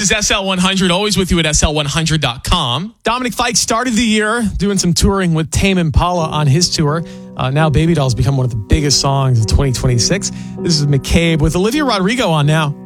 is SL100, always with you at SL100.com. Dominic Fike started the year doing some touring with Tame Impala on his tour. Now Baby Doll's become one of the biggest songs of 2026. This is McCabe with Olivia Rodrigo on now.